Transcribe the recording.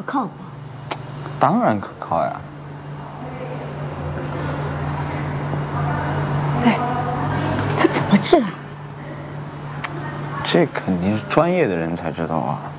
靠吗？ 当然可靠呀。 哎，他怎么治啊？ 这肯定是专业的人才知道啊。